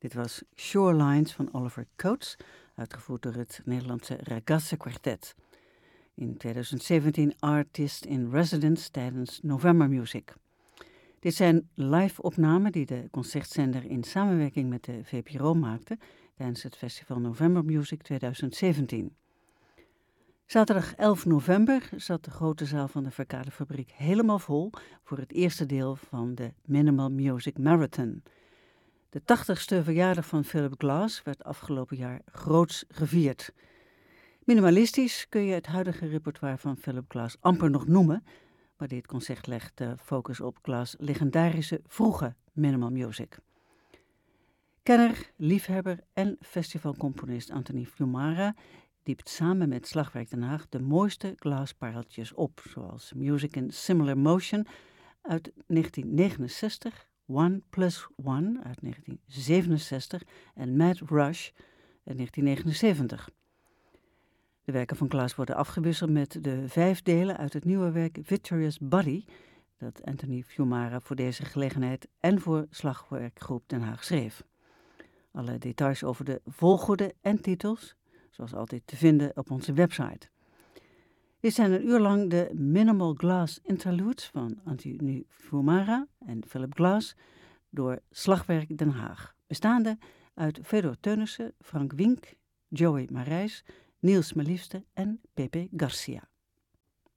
Dit was Shorelines van Oliver Coates, uitgevoerd door het Nederlandse Ragazze Quartet. In 2017 Artist in Residence tijdens November Music. Dit zijn live-opnamen die de concertzender in samenwerking met de VPRO maakte tijdens het festival November Music 2017. Zaterdag 11 november zat de grote zaal van de Verkadefabriek helemaal vol voor het eerste deel van de Minimal Music Marathon. De 80ste verjaardag van Philip Glass werd afgelopen jaar groots gevierd. Minimalistisch kun je het huidige repertoire van Philip Glass amper nog noemen, maar dit concert legt de focus op Glass' legendarische vroege minimal music. Kenner, liefhebber en festivalcomponist Anthony Fiumara diept samen met Slagwerk Den Haag de mooiste Glass-pareltjes op, zoals Music in Similar Motion uit 1969, One Plus One uit 1967 en Mad Rush uit 1979. De werken van Glass worden afgewisseld met de 5 delen uit het nieuwe werk Victorious Body, dat Anthony Fiumara voor deze gelegenheid en voor Slagwerkgroep Den Haag schreef. Alle details over de volgorde en titels, zoals altijd te vinden op onze website. Dit zijn een uur lang de Minimal Glass Interludes van Anthony Fiumara en Philip Glass door Slagwerk Den Haag, bestaande uit Fedor Teunissen, Frank Wink, Joey Marijs, Niels Meliefste en Pepe Garcia.